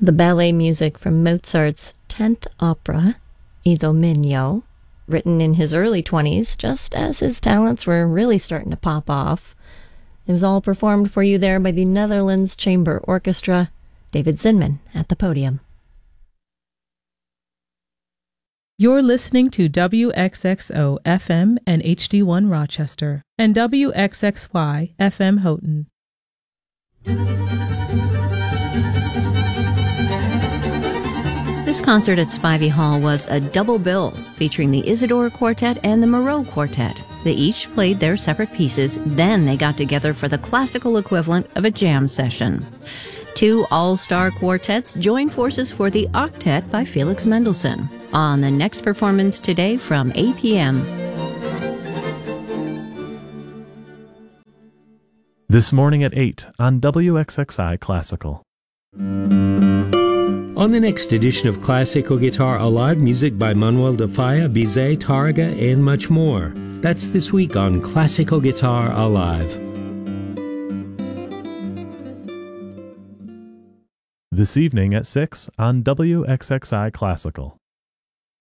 The ballet music from Mozart's 10th opera, Idomeneo, written in his early 20s, just as his talents were really starting to pop off. It was all performed for you there by the Netherlands Chamber Orchestra, David Zinman at the podium. You're listening to WXXO FM and HD1 Rochester and WXXY FM Houghton. This concert at Spivey Hall was a double bill featuring the Isidore Quartet and the Moreau Quartet. They each played their separate pieces, then they got together for the classical equivalent of a jam session. Two all-star quartets joined forces for the Octet by Felix Mendelssohn on the next performance today from 8 p.m. This morning at 8 on WXXI Classical. On the next edition of Classical Guitar Alive, music by Manuel de Falla, Bizet, Targa, and much more. That's this week on Classical Guitar Alive. This evening at 6 on WXXI Classical.